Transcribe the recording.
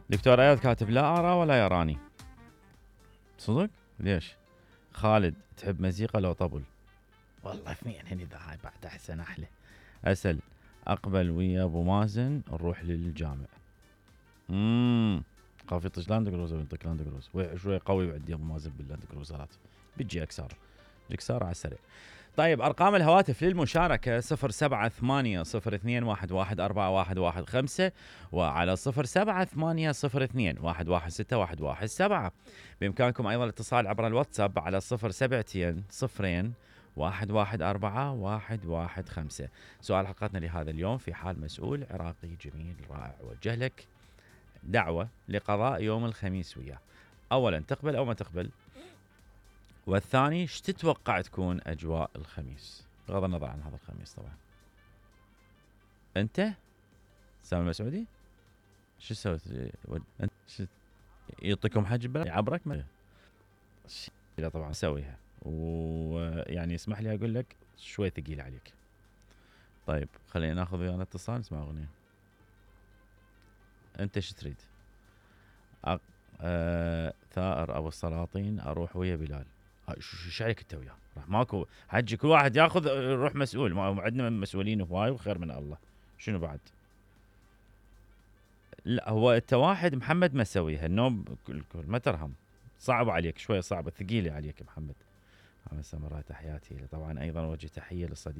دكتور اياد كاتب لا ارى ولا يراني. صدق؟ ليش؟ خالد تحب مزيقة لو طبل؟ والله اثنين هني ذا بعد احسن احلى. اسل اقبل ويا ابو مازن نروح للجامع. خاف يطش لاند كروزر وينطق لاند كروزر شوي قوي بعد ابو مازن باللاند كروزرات. بتجي اكسار جكسار على السريع. طيب ارقام الهواتف للمشاركه 0780211415 وعلى 0780211617. بامكانكم ايضا الاتصال عبر الواتساب على 074 سؤال حلقتنا لهذا اليوم: في حال مسؤول عراقي جميل رائع وجه لك دعوه لقضاء يوم الخميس وياه، اولا تقبل او ما تقبل؟ والثاني ايش تتوقع تكون اجواء الخميس بغض النظر عن هذا الخميس طبعا؟ انت سامي المسعودي شو سويت؟ انت يعطيكم حجبه يعبرك ما لا طبعا اسويها، ويعني اسمح لي اقول لك شوي ثقيل عليك. طيب خلينا ناخذ ويانا اتصال نسمع اغنيه. انت ايش تريد؟ ثائر ابو السلاطين اروح ويا بلال. ايش عليك انت وياه؟ ماكو حجي كل واحد ياخذ يروح مسؤول، ما عندنا مسؤولين هواي وخير من الله. شنو بعد؟ لا هو انت واحد محمد ما سويها النوم ما ترهم، صعب عليك شويه، صعبه ثقيله عليك محمد. سمرات تحياتي طبعا ايضا وجه تحيه للصديق